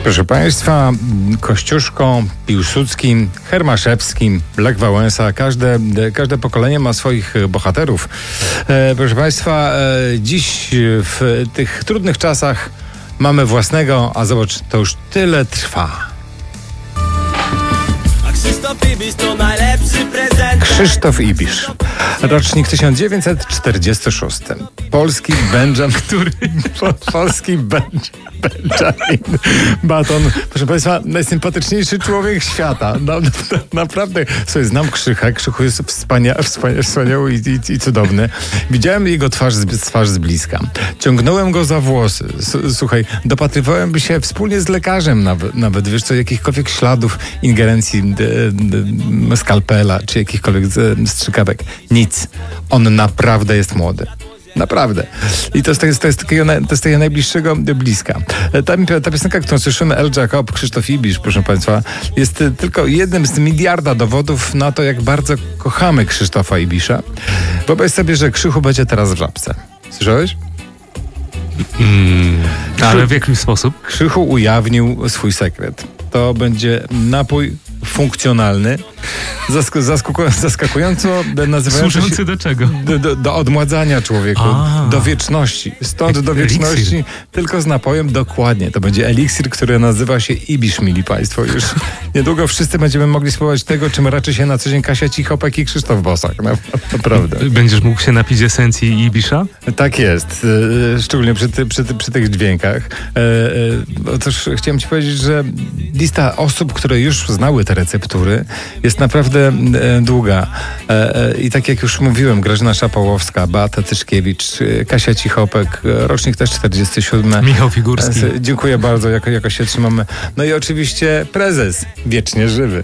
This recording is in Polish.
Proszę Państwa, Kościuszko, Piłsudski, Hermaszewski, Lech Wałęsa, każde pokolenie ma swoich bohaterów. Proszę Państwa, dziś w tych trudnych czasach mamy własnego, a zobacz, to już tyle trwa. Krzysztof Ibisz, rocznik 1946. Polski Benjamin Button. Proszę Państwa, najsympatyczniejszy człowiek świata. Naprawdę. Słuchaj, znam Krzycha. Krzychu jest wspaniały i cudowny. Widziałem jego twarz z bliska. Ciągnąłem go za włosy. Słuchaj, dopatrywałem się wspólnie z lekarzem nawet wiesz co, jakichkolwiek śladów ingerencji skalpela, czy jakichkolwiek strzykawek. Nic. On naprawdę jest młody. Naprawdę. I to jest takiego najbliższego bliska. Ta piosenka, którą słyszymy, El Jacob, Krzysztof Ibisz, proszę Państwa, jest tylko jednym z miliarda dowodów na to, jak bardzo kochamy Krzysztofa Ibisza. Wyobraź sobie, że Krzychu będzie teraz w Żabce. Słyszałeś? Ale w jaki sposób? Krzychu ujawnił swój sekret. To będzie napój funkcjonalny, zaskakująco nazywający służący się do czego? Do odmładzania człowieku, do wieczności. Stąd do wieczności eliksir. Tylko z napojem dokładnie. To będzie eliksir, który nazywa się Ibisz, mili Państwo. Już niedługo wszyscy będziemy mogli spróbować tego, czym raczy się na co dzień Kasia Cichopek i Krzysztof Bosak. Naprawdę. Będziesz mógł się napić esencji Ibisza? Tak jest. Szczególnie przy tych dźwiękach. Otóż chciałem Ci powiedzieć, że lista osób, które już znały te receptury, jest naprawdę długa. I tak jak już mówiłem, Grażyna Szapałowska, Beata Tyszkiewicz, Kasia Cichopek, rocznik też 47. Michał Figurski. Dziękuję bardzo, jakoś się trzymamy. No i oczywiście prezes, wiecznie żywy.